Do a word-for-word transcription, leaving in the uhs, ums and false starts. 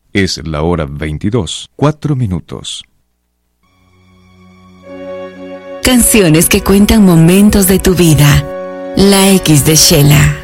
Es la hora veintidós, cuatro minutos. Canciones que cuentan momentos de tu vida. La X de Shela.